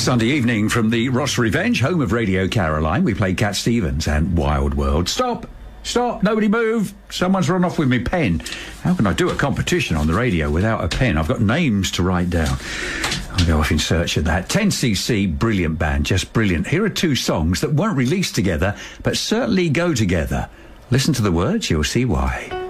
Sunday evening from the Ross Revenge, home of Radio Caroline. We played Cat Stevens and Wild World. Stop! Nobody move! Someone's run off with my pen. How can I do a competition on the radio without a pen? I've got names to write down. I'll go off in search of that. 10cc, brilliant band, just brilliant. Here are two songs that weren't released together, but certainly go together. Listen to the words, you'll see why.